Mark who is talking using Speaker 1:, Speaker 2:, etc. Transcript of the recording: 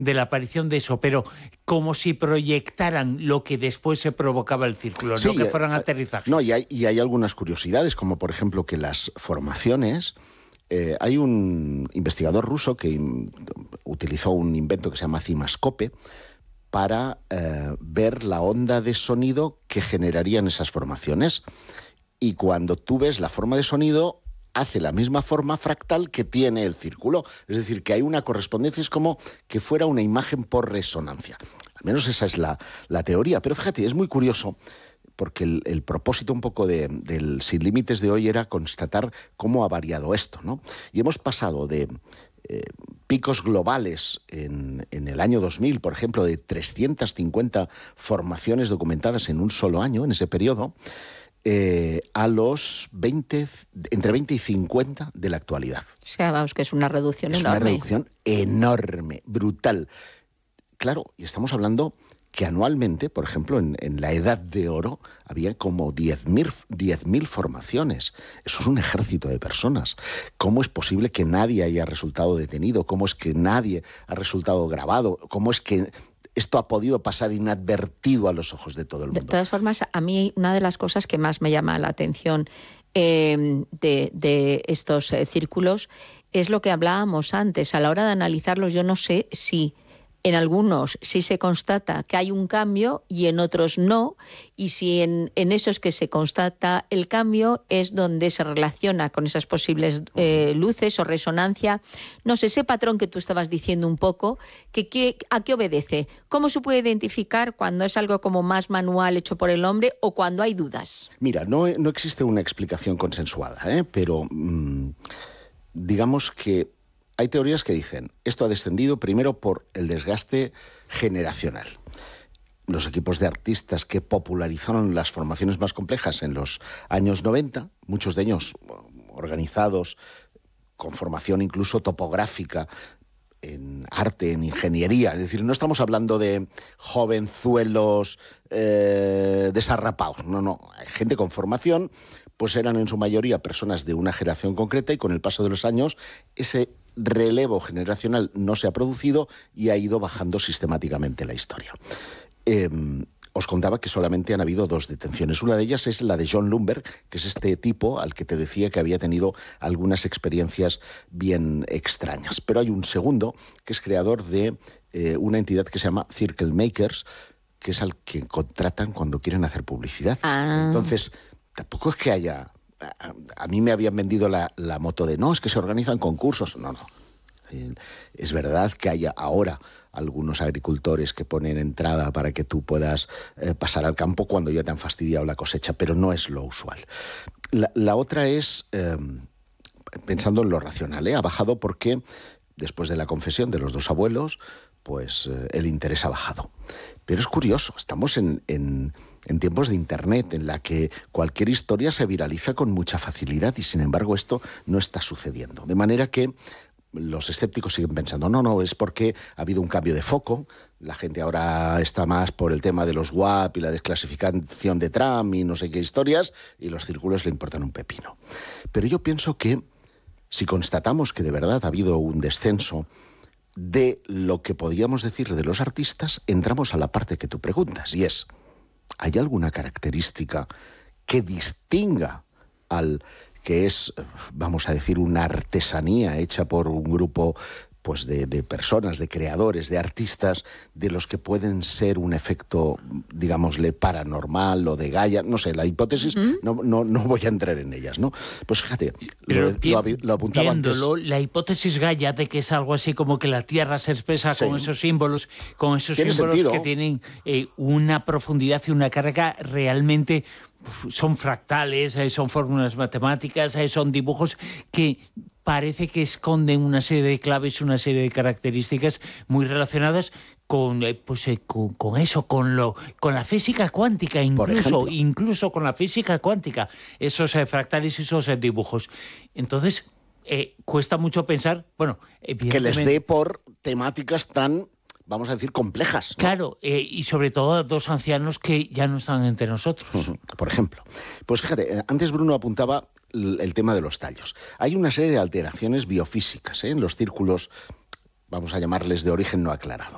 Speaker 1: de la aparición de eso, pero como si proyectaran lo que después se provocaba el círculo,
Speaker 2: sí,
Speaker 1: no que fueran aterrizajes.
Speaker 2: No, y hay algunas curiosidades, como por ejemplo que las formaciones... hay un investigador ruso que utilizó un invento que se llama cimascope para ver la onda de sonido que generarían esas formaciones. Y cuando tú ves la forma de sonido, hace la misma forma fractal que tiene el círculo. Es decir, que hay una correspondencia, es como que fuera una imagen por resonancia. Al menos esa es la teoría. Pero fíjate, es muy curioso, porque el propósito un poco del Sin Límites de hoy era constatar cómo ha variado esto, ¿no? Y hemos pasado de picos globales en el año 2000, por ejemplo, de 350 formaciones documentadas en un solo año, en ese periodo, a los entre 20 y 50 de la actualidad.
Speaker 3: O sea, vamos, que es una reducción enorme.
Speaker 2: Es una reducción enorme, brutal. Claro, y estamos hablando que anualmente, por ejemplo, en la Edad de Oro, había como 10.000 formaciones. Eso es un ejército de personas. ¿Cómo es posible que nadie haya resultado detenido? ¿Cómo es que nadie ha resultado grabado? ¿Cómo es que esto ha podido pasar inadvertido a los ojos de todo el mundo?
Speaker 3: De todas formas, a mí una de las cosas que más me llama la atención de estos círculos es lo que hablábamos antes. A la hora de analizarlos, yo no sé si en algunos sí se constata que hay un cambio y en otros no, y si en esos que se constata el cambio es donde se relaciona con esas posibles luces o resonancia. No sé, ese patrón que tú estabas diciendo un poco, ¿a qué obedece? ¿Cómo se puede identificar cuando es algo como más manual hecho por el hombre o cuando hay dudas?
Speaker 2: Mira, no existe una explicación consensuada, pero digamos que hay teorías que dicen, esto ha descendido primero por el desgaste generacional. Los equipos de artistas que popularizaron las formaciones más complejas en los años 90, muchos de ellos organizados con formación incluso topográfica, en arte, en ingeniería. Es decir, no estamos hablando de jovenzuelos desarrapados. No. Hay gente con formación, pues eran en su mayoría personas de una generación concreta y con el paso de los años ese relevo generacional no se ha producido y ha ido bajando sistemáticamente la historia. Os contaba que solamente han habido 2 detenciones. Una de ellas es la de John Lumberg, que es este tipo al que te decía que había tenido algunas experiencias bien extrañas. Pero hay un segundo, que es creador de una entidad que se llama Circle Makers, que es al que contratan cuando quieren hacer publicidad. Entonces, tampoco es que haya... A mí me habían vendido la moto de no, es que se organizan concursos. No. Es verdad que hay ahora algunos agricultores que ponen entrada para que tú puedas pasar al campo cuando ya te han fastidiado la cosecha, pero no es lo usual. La otra es, pensando en lo racional, ha bajado porque después de la confesión de los 2 abuelos, pues el interés ha bajado. Pero es curioso, estamos en tiempos de Internet, en la que cualquier historia se viraliza con mucha facilidad y, sin embargo, esto no está sucediendo. De manera que los escépticos siguen pensando, no, es porque ha habido un cambio de foco, la gente ahora está más por el tema de los WAP y la desclasificación de Trump y no sé qué historias, y los círculos le importan un pepino. Pero yo pienso que si constatamos que de verdad ha habido un descenso de lo que podíamos decir de los artistas, entramos a la parte que tú preguntas, y es, ¿hay alguna característica que distinga al que es, vamos a decir, una artesanía hecha por un grupo pues de personas, de creadores, de artistas, de los que pueden ser un efecto, digámosle, paranormal o de Gaia? No sé, la hipótesis, no voy a entrar en ellas, ¿no? Pues fíjate, lo apuntaba antes.
Speaker 1: La hipótesis Gaia de que es algo así como que la Tierra se expresa con esos símbolos, que tienen una profundidad y una carga realmente... Son fractales, son fórmulas matemáticas, son dibujos que parece que esconden una serie de claves, una serie de características muy relacionadas con eso, con la física cuántica, incluso con la física cuántica, esos fractales y esos dibujos. Entonces, cuesta mucho pensar,
Speaker 2: que les dé por temáticas tan, vamos a decir, complejas, ¿no?
Speaker 1: Claro, y sobre todo a 2 ancianos que ya no están entre nosotros.
Speaker 2: Por ejemplo. Pues fíjate, antes Bruno apuntaba el tema de los tallos. Hay una serie de alteraciones biofísicas en los círculos, vamos a llamarles de origen no aclarado.